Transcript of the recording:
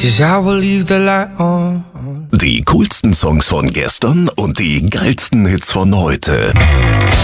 'cause I will leave the light on. Die coolsten Songs von gestern und die geilsten Hits von heute.